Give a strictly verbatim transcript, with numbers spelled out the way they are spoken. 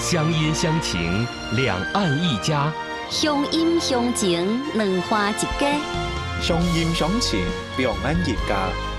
乡音乡情，两岸一家； 乡音乡情，两花一家。 乡音乡情，两岸一家。